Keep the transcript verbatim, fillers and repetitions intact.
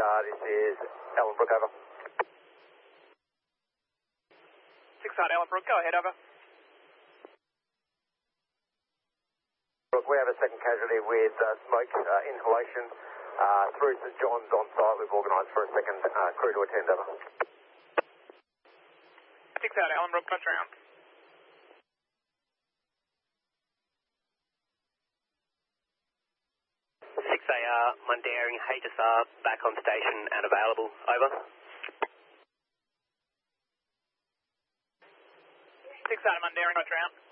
uh, this is Ellenbrook, over. six eight Ellenbrook, go ahead, over. We have a second casualty with uh, smoke uh, inhalation uh, through St John's on site. We've organised for a second uh, crew to attend, over. six eight Ellenbrook, touch around. six A R, Mundaring, H S R, back on station and available, over. six eight Mundaring, touch around.